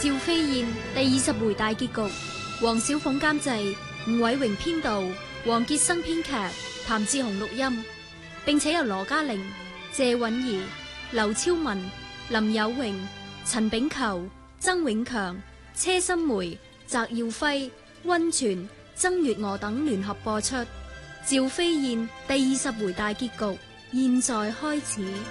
趙飛燕第20回大結局，黃小鳳監製，吳偉榮編導，黃傑生編劇，譚志雄錄音，並且由羅嘉玲、謝韻儀、劉超文、林有榮、陳炳球、曾永強、車心梅、翟耀輝、溫泉、曾月娥等聯合播出。趙飛燕第20回大結局，現在開始。